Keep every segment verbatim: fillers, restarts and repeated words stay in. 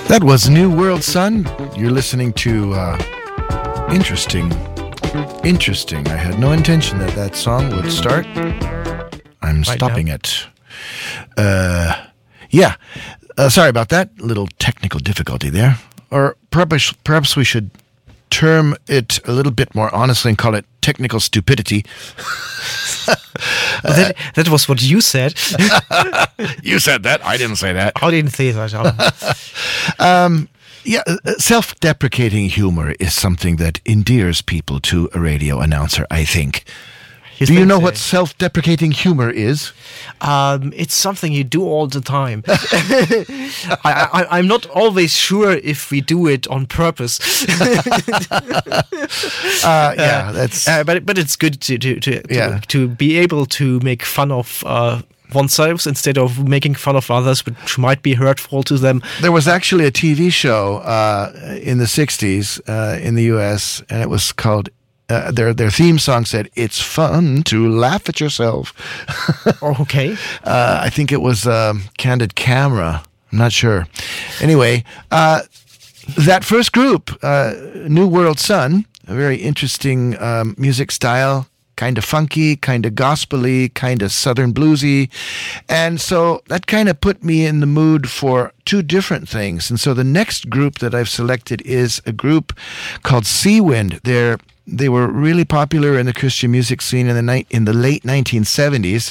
That was New World Sun. You're listening to uh, interesting, interesting. I had no intention that that song would start. I'm right stopping now. it. Uh, yeah, uh, sorry about that. Little technical difficulty there. Or perhaps, perhaps we should term it a little bit more honestly and call it technical stupidity. Well, that, that was what you said. You said that. I didn't say that. I didn't say that. um, yeah, self-deprecating humor is something that endears people to a radio announcer, I think. You do you know so? what self-deprecating humor is? Um, it's something you do all the time. I, I, I'm not always sure if we do it on purpose. uh, yeah, that's. Uh, but but it's good to to to, yeah. to, to be able to make fun of uh, oneself instead of making fun of others, which might be hurtful to them. There was actually a T V show uh, in the sixties uh, in the U S, and it was called. Uh, their their theme song said, "It's fun to laugh at yourself." Okay. Uh, I think it was um, Candid Camera. I'm not sure. Anyway, uh, that first group, uh, New World Sun, a very interesting um, music style, kind of funky, kind of gospel-y, kind of southern bluesy. And so that kind of put me in the mood for two different things. And so the next group that I've selected is a group called Seawind. They're They were really popular in the Christian music scene in the ni- in the late nineteen seventies,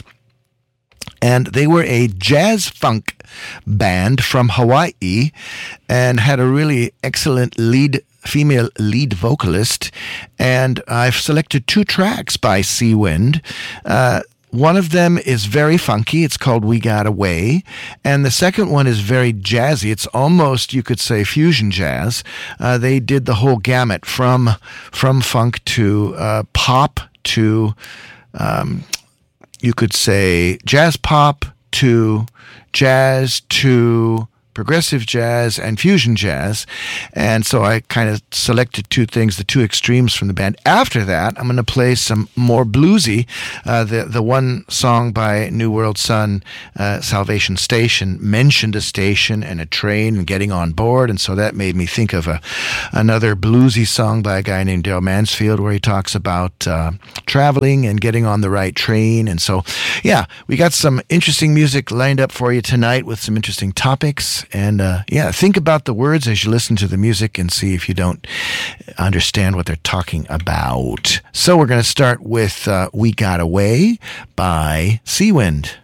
and they were a jazz funk band from Hawaii and had a really excellent lead female lead vocalist. And I've selected two tracks by Seawind. Uh, One of them is very funky. It's called We Got Away. And the second one is very jazzy. It's almost, you could say, fusion jazz. Uh, they did the whole gamut from from funk to uh, pop to, um, you could say, jazz pop to jazz to progressive jazz and fusion jazz. And so I kind of selected two things, the two extremes from the band. After that, I'm going to play some more bluesy. Uh, the the one song by New World Sun, uh, Salvation Station, mentioned a station and a train and getting on board. And so that made me think of a another bluesy song by a guy named Dale Mansfield where he talks about uh, traveling and getting on the right train. And so, yeah, we got some interesting music lined up for you tonight with some interesting topics. And uh, yeah, think about the words as you listen to the music and see if you don't understand what they're talking about. So we're going to start with uh, We Got Away by Seawind.